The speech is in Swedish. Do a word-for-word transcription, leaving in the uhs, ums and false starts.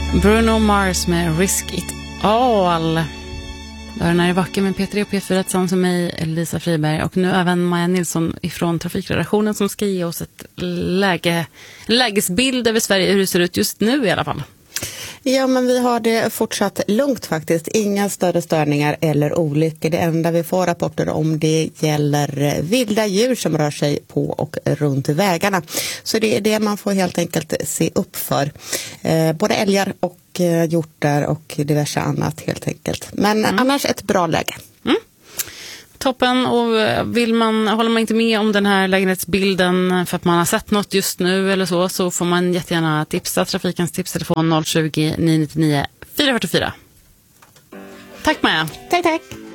Bruno Mars med Risk It All. Dörren är vacker med Peter och P fyra tillsammans med mig, Lisa Friberg, och nu även Maja Nilsson ifrån Trafikredaktionen som ska ge oss ett läge, lägesbild över Sverige, hur det ser ut just nu i alla fall. Ja, men vi har det fortsatt lugnt faktiskt. Inga större störningar eller olyckor. Det enda vi får rapporter om det gäller vilda djur som rör sig på och runt vägarna. Så det är det man får helt enkelt se upp för. Eh, både älgar och eh, hjortar och diverse annat helt enkelt. Men mm. annars ett bra läge. Mm. Toppen, och vill man, håller man inte med om den här lägenhetsbilden för att man har sett något just nu eller så, så får man jättegärna tipsa Trafikens tipstelefon noll tjugo, nio nio nio, fyra fyra fyra. Tack Maja. Tack, tack.